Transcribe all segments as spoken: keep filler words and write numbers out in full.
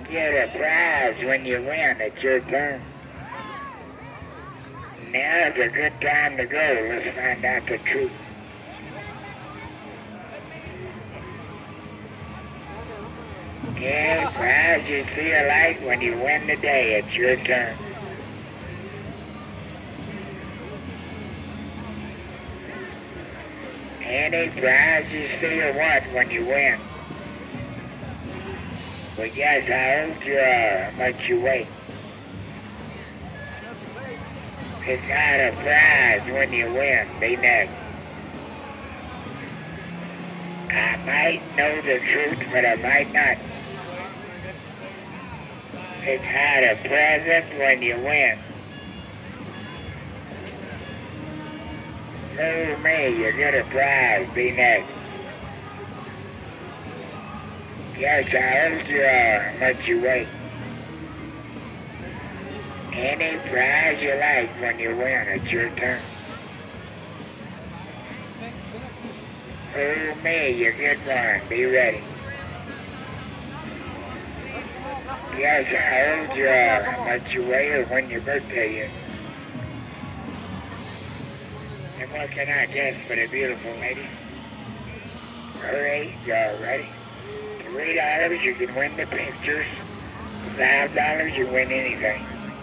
Get a prize when you win. It's your turn. Now's a good time to go. Let's find out the truth. Yeah, prize you see a light when you win the day. It's your turn. Any prize you see or what when you win. Well, yes, how old you are, how much you weigh. It's not a prize when you win. Be next. I might know the truth, but I might not. It's not a present when you win. Know me, you get a prize. Be next. Yes, how old you are, how much you weigh. Any prize you like when you win, it's your turn. Oh me, you get one, be ready. Yes, how old you are, how much you weigh, or when your birthday is. And what can I guess for the beautiful lady? Her age, all ready? Three dollars, you can win the pictures. Five dollars, you win anything.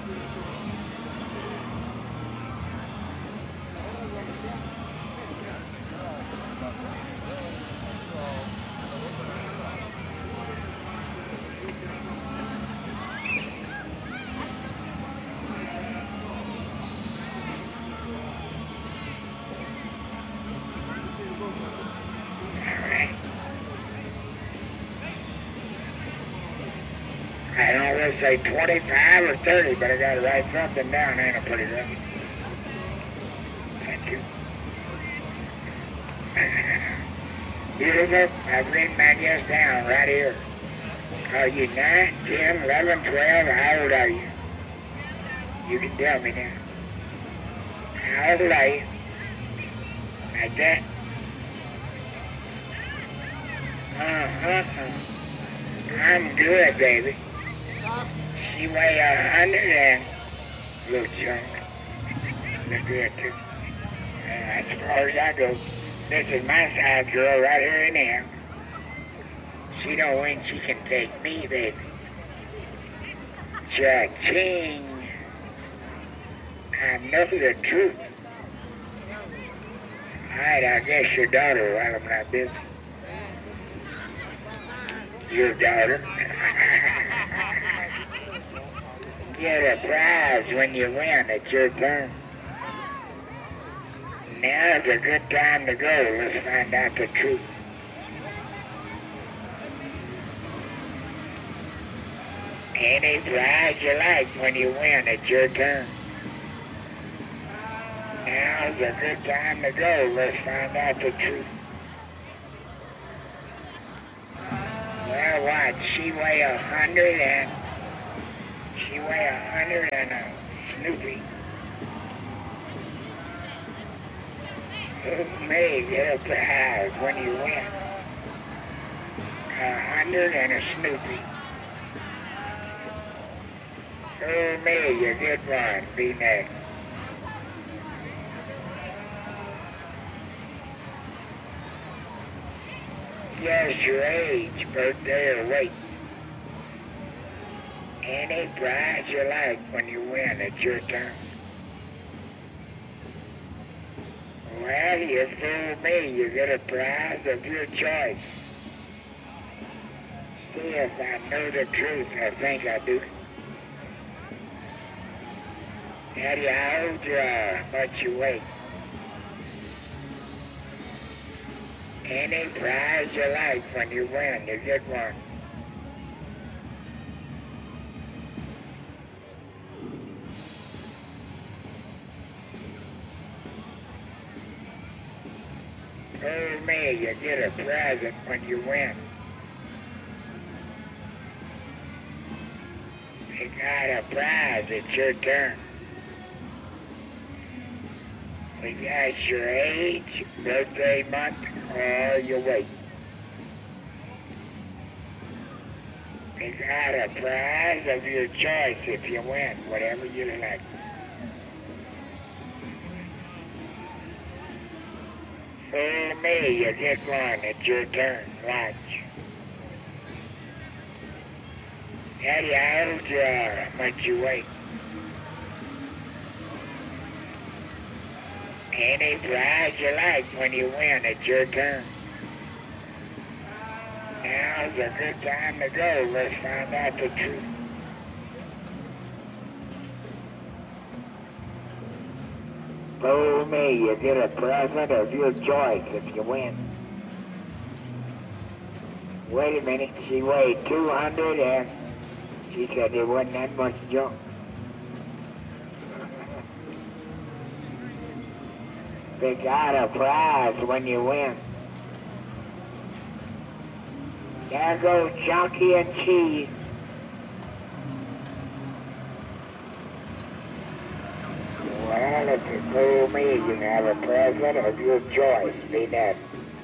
I don't want to say twenty-five or thirty, but I got to write something down, ain't I, pretty good? Thank you. Beautiful. I've written my guess down right here. Are you nine, ten, eleven, twelve? How old are you? You can tell me now. How old are you? Like that? Uh-huh. I'm good, baby. She weigh a hundred and little chunk. Look good too. And as far as I go, this is my side girl right here in there. She don't win, she can take me, baby. Cha-ching. I know the truth. Alright, I'll guess your daughter while I'm not busy. Your daughter. Get a prize when you win. It's your turn. Now's a good time to go. Let's find out the truth. Any prize you like when you win. It's your turn. Now's a good time to go. Let's find out the truth. Well, what? She weigh a hundred and she weigh a hundred and a Snoopy. Who may get a prize when you win? A hundred and a Snoopy. Who may you get one? Be next. Guess your age, birthday, or weight. Any prize you like when you win, it's your turn. Well, you fool me, you get a prize of your choice. See if I know the truth, I think I do. Daddy, how old you are, how much you weigh. Any prize you like when you win, you get one. Oh me, you get a present when you win. You got a prize, it's your turn. We got your age, birthday month, or your weight. They got a prize of your choice if you win, whatever you like. Follow me, you get one. It's your turn. Watch. Daddy, how old you are? How much you weigh? Any prize you like when you win, it's your turn. Now's a good time to go. Let's find out the truth. Follow me, you get a present of your choice if you win. Wait a minute, she weighed two hundred and she said there wasn't that much junk. They got a prize when you win. There goes Chunky and Cheese. Well, if you fool me, you can have a present of your choice. Be that.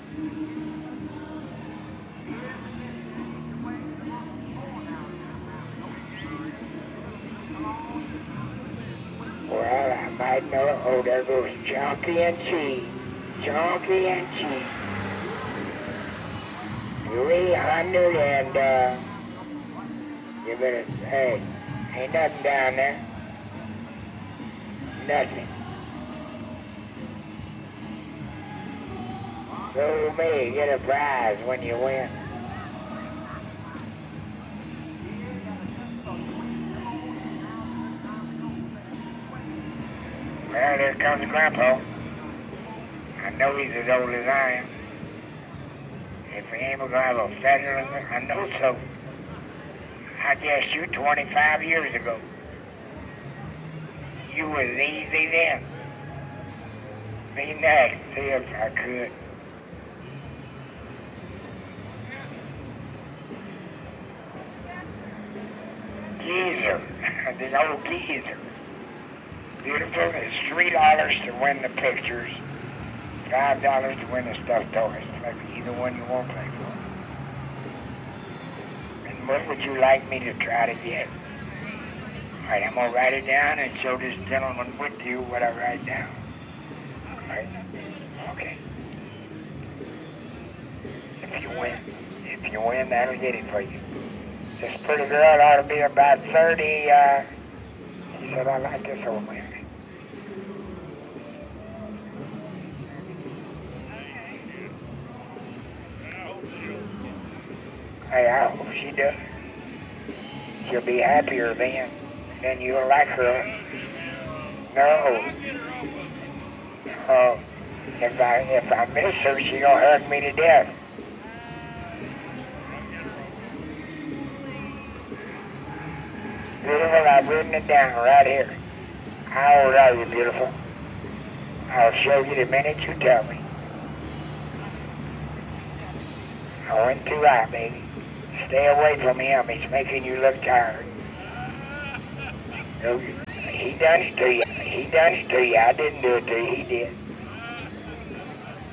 Well, I might know. Oh, there goes Chunky and Cheese. Chunky and Cheese. Three hundred and, uh, you better, hey, ain't nothing down there. Nothing. So me, get a prize when you win. Well, there comes Grandpa. I know he's as old as I am. If he ain't gonna have a feather in it, I know so. I guessed you twenty-five years ago. You was easy then. Me next, see if I could. Geezer, the old geezer. Beautiful, it's three dollars to win the pictures, five dollars to win the stuffed toys. Like either one you want to play for. And what would you like me to try to get? Alright, I'm gonna write it down and show this gentleman with you what I write down. Alright? Okay. If you win, if you win, that'll get it for you. This pretty girl ought to be about thirty, uh, she said, I like this old man. Hey, I hope she does. She'll be happier then. Then you'll like her. No. Oh, if I if I miss her, she gonna hug me to death. Beautiful, I've written it down right here. How old are you, beautiful? I'll show you the minute you tell me. I went too high, baby. Stay away from him. He's making you look tired. No, he done it to you. He done it to you. I didn't do it to you. He did.